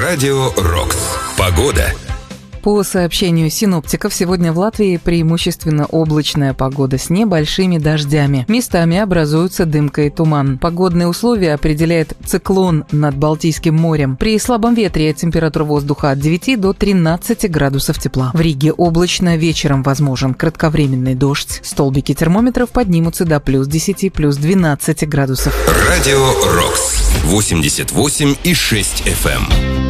Радио «Рокс». Погода. По сообщению синоптиков, сегодня в Латвии преимущественно облачная погода с небольшими дождями. Местами образуются дымка и туман. Погодные условия определяет циклон над Балтийским морем. При слабом ветре температура воздуха от 9 до 13 градусов тепла. В Риге облачно, вечером возможен кратковременный дождь. Столбики термометров поднимутся до плюс 10, плюс 12 градусов. Радио «Рокс». 88,6 FM.